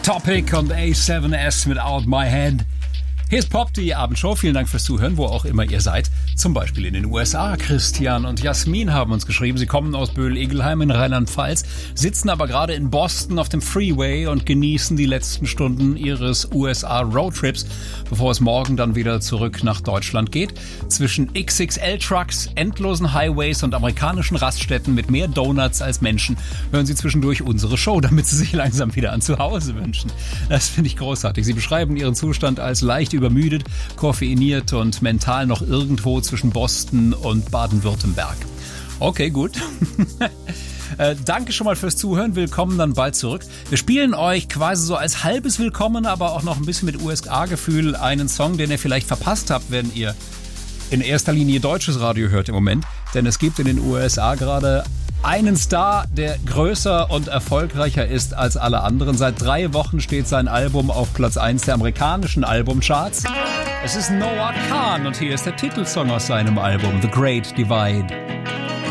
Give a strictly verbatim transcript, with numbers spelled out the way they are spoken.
Topic und A seven S mit Out My Head. Hier ist Pop, die Abendshow. Vielen Dank fürs Zuhören, wo auch immer ihr seid. Zum Beispiel in den U S A. Christian und Jasmin haben uns geschrieben. Sie kommen aus Böhl-Egelheim in Rheinland-Pfalz, sitzen aber gerade in Boston auf dem Freeway und genießen die letzten Stunden ihres U S A-Roadtrips, bevor es morgen dann wieder zurück nach Deutschland geht. Zwischen X X L-Trucks, endlosen Highways und amerikanischen Raststätten mit mehr Donuts als Menschen hören sie zwischendurch unsere Show, damit sie sich langsam wieder an zu Hause wünschen. Das finde ich großartig. Sie beschreiben ihren Zustand als leicht übermüdet, koffeiniert und mental noch irgendwo zwischen Boston und Baden-Württemberg. Okay, gut. äh, danke schon mal fürs Zuhören. Willkommen dann bald zurück. Wir spielen euch quasi so als halbes Willkommen, aber auch noch ein bisschen mit U S A-Gefühl einen Song, den ihr vielleicht verpasst habt, wenn ihr in erster Linie deutsches Radio hört im Moment. Denn es gibt in den U S A gerade einen Star, der größer und erfolgreicher ist als alle anderen. Seit drei Wochen steht sein Album auf Platz eins der amerikanischen Albumcharts. Es ist Noah Kahan und hier ist der Titelsong aus seinem Album The Great Divide.